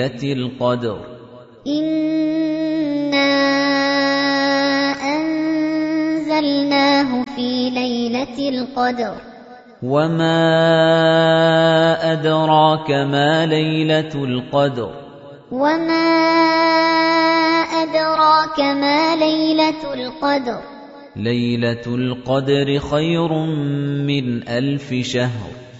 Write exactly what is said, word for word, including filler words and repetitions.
القدر إنا أنزلناه في ليلة القدر وما أدراك ما ليلة القدر وما أدراك ما ليلة القدر ليلة القدر خير من ألف شهر